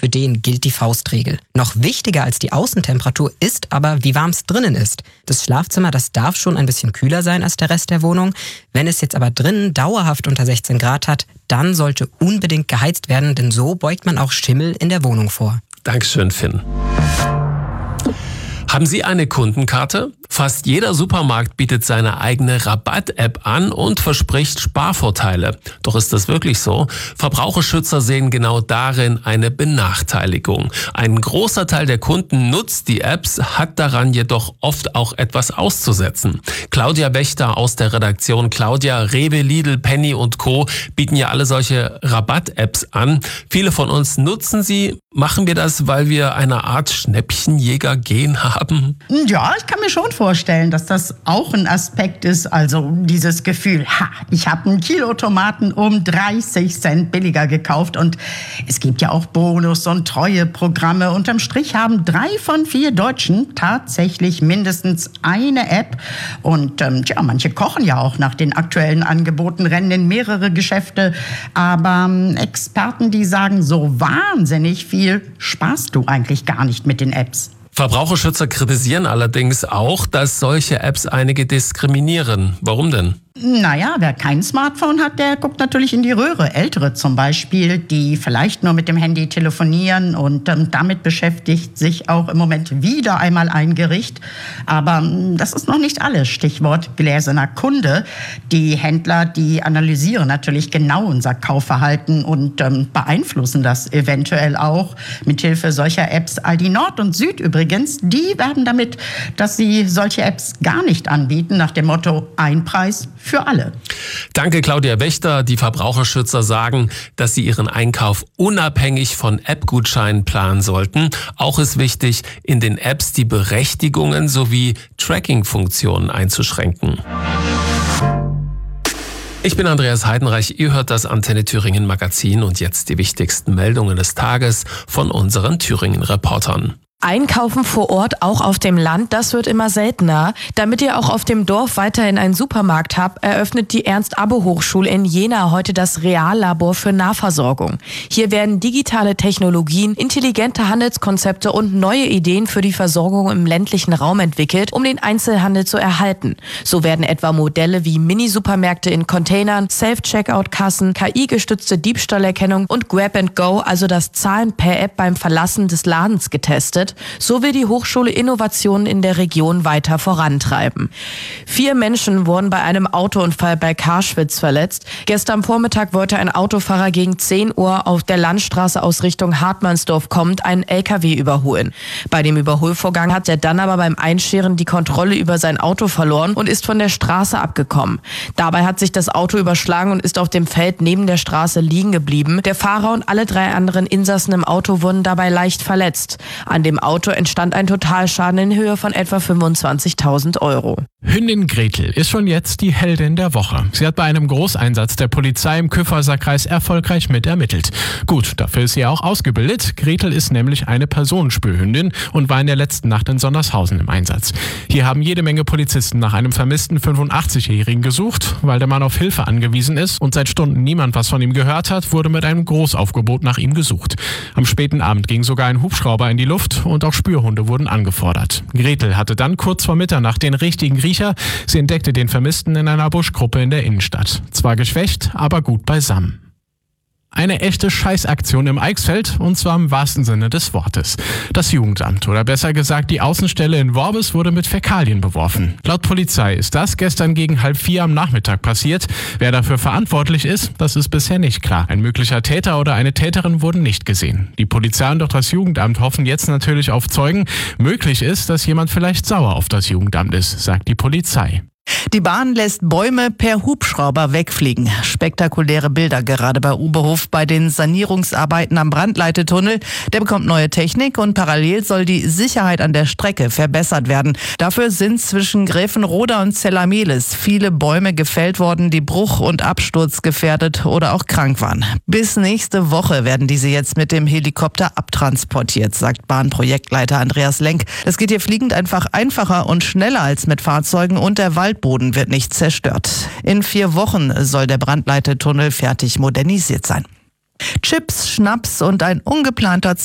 für den gilt die Faustregel. Noch wichtiger als die Außentemperatur ist aber, wie warm es drinnen ist. Das Schlafzimmer, das darf schon ein bisschen kühler sein als der Rest der Wohnung. Wenn es jetzt aber drinnen dauerhaft unter 16 Grad hat, dann sollte unbedingt geheizt werden, denn so beugt man auch Schimmel in der Wohnung vor. Dankeschön, Finn. Haben Sie eine Kundenkarte? Fast jeder Supermarkt bietet seine eigene Rabatt-App an und verspricht Sparvorteile. Doch ist das wirklich so? Verbraucherschützer sehen genau darin eine Benachteiligung. Ein großer Teil der Kunden nutzt die Apps, hat daran jedoch oft auch etwas auszusetzen. Claudia Wächter aus der Redaktion. Claudia, Rewe, Lidl, Penny und Co. bieten ja alle solche Rabatt-Apps an. Viele von uns nutzen sie. Machen wir das, weil wir eine Art Schnäppchenjäger-Gen haben? Ja, ich kann mir schon vorstellen, dass das auch ein Aspekt ist. Also dieses Gefühl, ich habe 1 Kilo Tomaten um 30 Cent billiger gekauft. Und es gibt ja auch Bonus- und Treueprogramme. Unterm Strich haben 3 von 4 Deutschen tatsächlich mindestens eine App. Und manche kochen ja auch nach den aktuellen Angeboten, rennen in mehrere Geschäfte. Aber Experten, die sagen, so wahnsinnig viel sparst du eigentlich gar nicht mit den Apps. Verbraucherschützer kritisieren allerdings auch, dass solche Apps einige diskriminieren. Warum denn? Naja, wer kein Smartphone hat, der guckt natürlich in die Röhre. Ältere zum Beispiel, die vielleicht nur mit dem Handy telefonieren und damit beschäftigt sich auch im Moment wieder einmal ein Gericht. Aber das ist noch nicht alles. Stichwort gläserner Kunde. Die Händler, die analysieren natürlich genau unser Kaufverhalten und beeinflussen das eventuell auch mithilfe solcher Apps. Aldi Nord und Süd übrigens, die werben damit, dass sie solche Apps gar nicht anbieten, nach dem Motto ein Preis für alle. Danke, Claudia Wächter. Die Verbraucherschützer sagen, dass sie ihren Einkauf unabhängig von App-Gutscheinen planen sollten. Auch ist wichtig, in den Apps die Berechtigungen sowie Tracking-Funktionen einzuschränken. Ich bin Andreas Heidenreich. Ihr hört das Antenne Thüringen Magazin und jetzt die wichtigsten Meldungen des Tages von unseren Thüringen-Reportern. Einkaufen vor Ort, auch auf dem Land, das wird immer seltener. Damit ihr auch auf dem Dorf weiterhin einen Supermarkt habt, eröffnet die Ernst-Abbe-Hochschule in Jena heute das Reallabor für Nahversorgung. Hier werden digitale Technologien, intelligente Handelskonzepte und neue Ideen für die Versorgung im ländlichen Raum entwickelt, um den Einzelhandel zu erhalten. So werden etwa Modelle wie Mini-Supermärkte in Containern, Self-Checkout-Kassen, KI-gestützte Diebstahlerkennung und Grab-and-Go, also das Zahlen per App beim Verlassen des Ladens, getestet. So will die Hochschule Innovationen in der Region weiter vorantreiben. 4 Menschen wurden bei einem Autounfall bei Karschwitz verletzt. Gestern Vormittag wollte ein Autofahrer gegen 10 Uhr auf der Landstraße aus Richtung Hartmannsdorf kommend einen LKW überholen. Bei dem Überholvorgang hat er dann aber beim Einscheren die Kontrolle über sein Auto verloren und ist von der Straße abgekommen. Dabei hat sich das Auto überschlagen und ist auf dem Feld neben der Straße liegen geblieben. Der Fahrer und alle 3 anderen Insassen im Auto wurden dabei leicht verletzt. An dem Auto entstand ein Totalschaden in Höhe von etwa 25.000 Euro. Hündin Gretel ist schon jetzt die Heldin der Woche. Sie hat bei einem Großeinsatz der Polizei im Kyffhäuserkreis erfolgreich mitermittelt. Gut, dafür ist sie auch ausgebildet. Gretel ist nämlich eine Personenspürhündin und war in der letzten Nacht in Sondershausen im Einsatz. Hier haben jede Menge Polizisten nach einem vermissten 85-Jährigen gesucht. Weil der Mann auf Hilfe angewiesen ist und seit Stunden niemand was von ihm gehört hat, wurde mit einem Großaufgebot nach ihm gesucht. Am späten Abend ging sogar ein Hubschrauber in die Luft und auch Spürhunde wurden angefordert. Gretel hatte dann kurz vor Mitternacht den richtigen Riecher. Sie entdeckte den Vermissten in einer Buschgruppe in der Innenstadt. Zwar geschwächt, aber gut beisammen. Eine echte Scheißaktion im Eichsfeld, und zwar im wahrsten Sinne des Wortes. Das Jugendamt, oder besser gesagt die Außenstelle in Worbis, wurde mit Fäkalien beworfen. Laut Polizei ist das gestern gegen 3:30 am Nachmittag passiert. Wer dafür verantwortlich ist, das ist bisher nicht klar. Ein möglicher Täter oder eine Täterin wurden nicht gesehen. Die Polizei und auch das Jugendamt hoffen jetzt natürlich auf Zeugen. Möglich ist, dass jemand vielleicht sauer auf das Jugendamt ist, sagt die Polizei. Die Bahn lässt Bäume per Hubschrauber wegfliegen. Spektakuläre Bilder gerade bei Uberhof bei den Sanierungsarbeiten am Brandleitetunnel. Der bekommt neue Technik und parallel soll die Sicherheit an der Strecke verbessert werden. Dafür sind zwischen Gräfenroda und Zellamelis viele Bäume gefällt worden, die bruch- und absturzgefährdet oder auch krank waren. Bis nächste Woche werden diese jetzt mit dem Helikopter abtransportiert, sagt Bahnprojektleiter Andreas Lenk. Es geht hier fliegend einfach einfacher und schneller als mit Fahrzeugen und der Waldboden wird nicht zerstört. In 4 Wochen soll der Brandleitetunnel fertig modernisiert sein. Chips, Schnaps und ein ungeplanter